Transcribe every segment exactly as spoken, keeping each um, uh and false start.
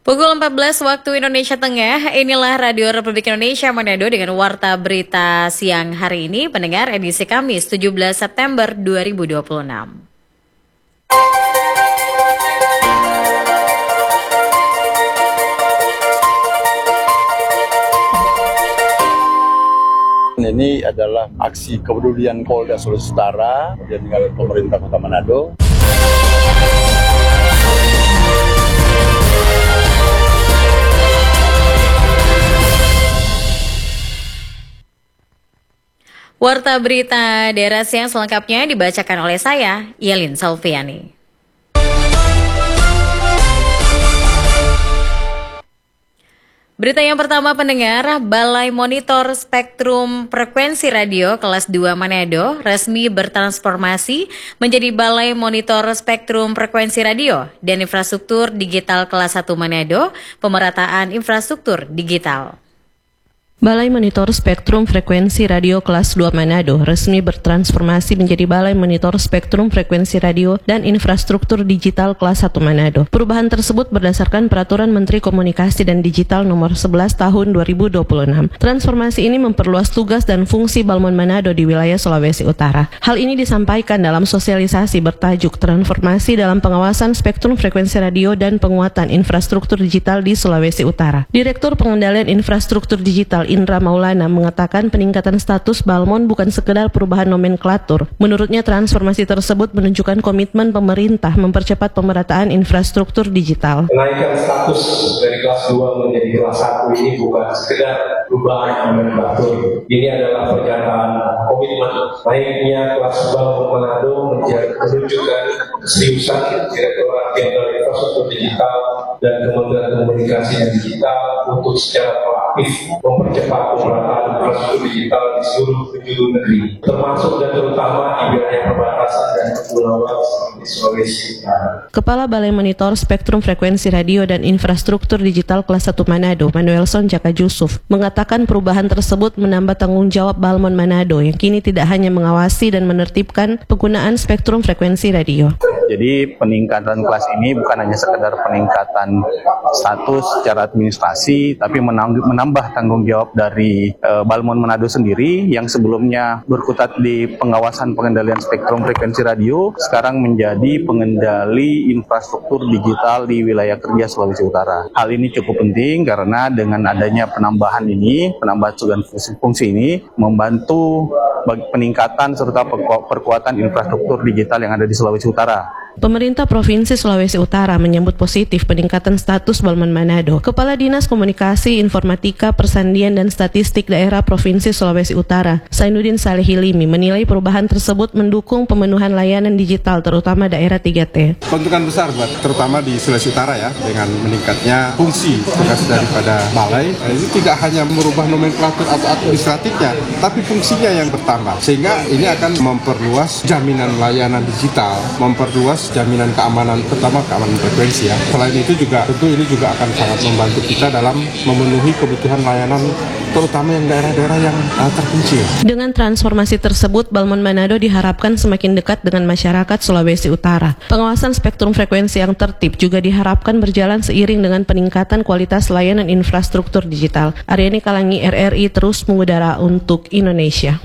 Pukul empat belas waktu Indonesia Tengah, inilah Radio Republik Indonesia Manado dengan Warta Berita siang hari ini, pendengar edisi Kamis tujuh belas September dua ribu dua puluh enam. Ini adalah aksi kepedulian Polda Sulawesi Utara dengan pemerintah Kota Manado. Warta Berita Daerah siang selengkapnya dibacakan oleh saya, Yelin Salviani. Berita yang pertama, pendengar, Balai Monitor Spektrum Frekuensi Radio kelas dua Manado resmi bertransformasi menjadi Balai Monitor Spektrum Frekuensi Radio dan Infrastruktur Digital kelas satu Manado, pemerataan infrastruktur digital. Balai Monitor Spektrum Frekuensi Radio kelas dua Manado resmi bertransformasi menjadi Balai Monitor Spektrum Frekuensi Radio dan Infrastruktur Digital kelas satu Manado. Perubahan tersebut berdasarkan Peraturan Menteri Komunikasi dan Digital Nomor sebelas Tahun dua ribu dua puluh enam. Transformasi ini memperluas tugas dan fungsi Balmon Manado di wilayah Sulawesi Utara. Hal ini disampaikan dalam sosialisasi bertajuk Transformasi dalam Pengawasan Spektrum Frekuensi Radio dan Penguatan Infrastruktur Digital di Sulawesi Utara. Direktur Pengendalian Infrastruktur Digital Indra Maulana mengatakan peningkatan status Balmon bukan sekedar perubahan nomenklatur. Menurutnya transformasi tersebut menunjukkan komitmen pemerintah mempercepat pemerataan infrastruktur digital. Kenaikan status dari kelas dua menjadi kelas satu ini bukan sekedar perubahan nomenklatur. Ini adalah pernyataan komitmen. Naiknya kelas Balmon Manado menunjukkan keseriusan Direktorat Jenderal Infrastruktur Digital dan Kementerian Komunikasi dan Digital untuk secara proaktif mempercepat pemerataan infrastruktur digital di seluruh penjuru negeri, termasuk dan terutama di wilayah perbatasan dan kepulauan seperti Sulawesi Utara. Kepala Balai Monitor Spektrum Frekuensi Radio dan Infrastruktur Digital kelas satu Manado, Manuelson Jaka Jusuf, mengatakan perubahan tersebut menambah tanggung jawab Balmon Manado yang kini tidak hanya mengawasi dan menertibkan penggunaan spektrum frekuensi radio. Jadi peningkatan kelas ini bukan hanya sekedar peningkatan status secara administrasi, tapi menambah tanggung jawab dari uh, Balmon Manado sendiri yang sebelumnya berkutat di pengawasan pengendalian spektrum frekuensi radio, sekarang menjadi pengendali infrastruktur digital di wilayah kerja Sulawesi Utara. Hal ini cukup penting karena dengan adanya penambahan ini, penambahan fungsi-fungsi ini membantu bagi peningkatan serta perkuatan infrastruktur digital yang ada di Sulawesi Utara. Pemerintah Provinsi Sulawesi Utara menyambut positif peningkatan status Balmon Manado. Kepala Dinas Komunikasi, Informatika, Persandian, dan Statistik Daerah Provinsi Sulawesi Utara, Sainuddin Saleh Hilimi, menilai perubahan tersebut mendukung pemenuhan layanan digital terutama daerah tiga T. Keuntungan besar buat terutama di Sulawesi Utara ya, dengan meningkatnya fungsi tugas daripada balai. Ini tidak hanya merubah nomenklatur atau administratifnya, tapi fungsinya yang bertambah. Sehingga ini akan memperluas jaminan layanan digital, memperluas jaminan keamanan, terutama keamanan frekuensi ya. Selain itu juga tentu ini juga akan sangat membantu kita dalam memenuhi kebutuhan layanan terutama yang daerah-daerah yang uh, terpencil. Dengan transformasi tersebut, Balmon Manado diharapkan semakin dekat dengan masyarakat Sulawesi Utara. Pengawasan spektrum frekuensi yang tertib juga diharapkan berjalan seiring dengan peningkatan kualitas layanan infrastruktur digital. Aryani Kalangi, R R I terus mengudara untuk Indonesia.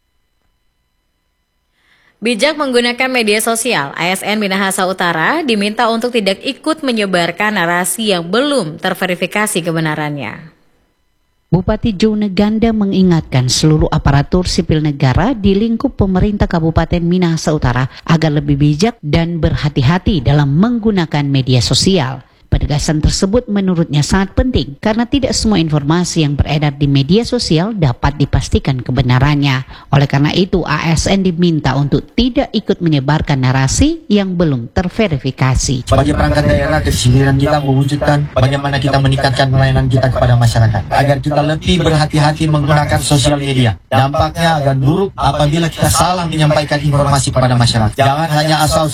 Bijak menggunakan media sosial, A S N Minahasa Utara diminta untuk tidak ikut menyebarkan narasi yang belum terverifikasi kebenarannya. Bupati Jone Ganda mengingatkan seluruh aparatur sipil negara di lingkup pemerintah Kabupaten Minahasa Utara agar lebih bijak dan berhati-hati dalam menggunakan media sosial. Penegasan tersebut menurutnya sangat penting karena tidak semua informasi yang beredar di media sosial dapat dipastikan kebenarannya. Oleh karena itu, A S N diminta untuk tidak ikut menyebarkan narasi yang belum terverifikasi. Sebagai perangkat daerah, keseharian kita mewujudkan bagaimana kita meningkatkan pelayanan kita kepada masyarakat. Agar kita lebih berhati-hati menggunakan sosial media. Dampaknya akan buruk apabila kita salah menyampaikan informasi kepada masyarakat. Jangan hanya asal